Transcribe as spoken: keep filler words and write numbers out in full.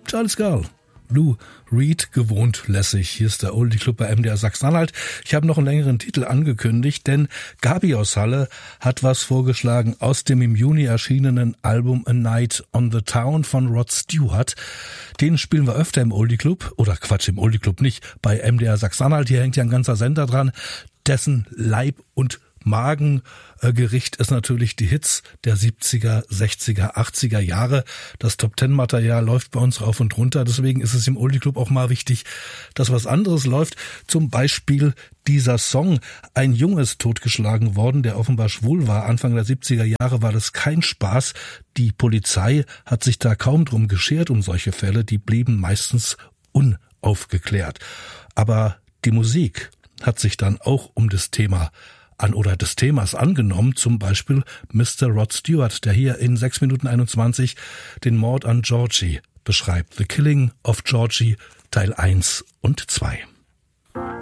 Charles Girl. Lou Reed, gewohnt lässig. Hier ist der Oldie Club bei M D R Sachsen-Anhalt. Ich habe noch einen längeren Titel angekündigt, denn Gabi aus Halle hat was vorgeschlagen aus dem im Juni erschienenen Album A Night on the Town von Rod Stewart. Den spielen wir öfter im Oldie Club, oder Quatsch, im Oldie Club nicht, bei M D R Sachsen-Anhalt. Hier hängt ja ein ganzer Sender dran, dessen Leib- und Magengericht ist natürlich die Hits der siebziger, sechziger, achtziger Jahre. Das Top-Ten-Material läuft bei uns rauf und runter. Deswegen ist es im Oldie Club auch mal wichtig, dass was anderes läuft. Zum Beispiel dieser Song. Ein Junge ist totgeschlagen worden, der offenbar schwul war. Anfang der siebziger Jahre war das kein Spaß. Die Polizei hat sich da kaum drum geschert um solche Fälle. Die blieben meistens unaufgeklärt. Aber die Musik hat sich dann auch um das Thema an oder des Themas angenommen, zum Beispiel Mister Rod Stewart, der hier in sechs Minuten einundzwanzig den Mord an Georgie beschreibt. The Killing of Georgie, Teil eins und zwei.